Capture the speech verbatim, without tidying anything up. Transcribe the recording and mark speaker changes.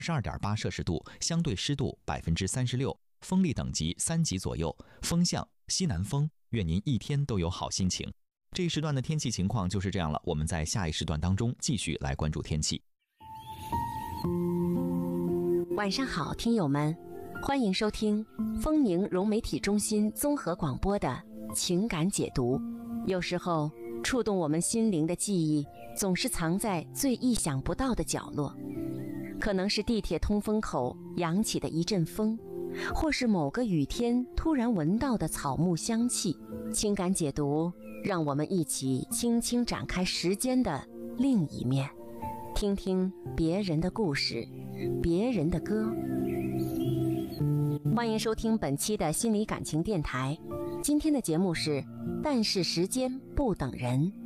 Speaker 1: 十二点八摄氏度，相对湿度百分之三十六，风力等级三级左右，风向西南风。愿您一天都有好心情。这一时段的天气情况就是这样了，我们在下一时段当中继续来关注天气。
Speaker 2: 晚上好，听友们，欢迎收听丰宁融媒体中心综合广播的情感解读。有时候触动我们心灵的记忆总是藏在最意想不到的角落，可能是地铁通风口扬起的一阵风，或是某个雨天突然闻到的草木香气。情感解读，让我们一起轻轻展开时间的另一面，听听别人的故事，别人的歌。欢迎收听本期的心理感情电台，今天的节目是但是时间不等人。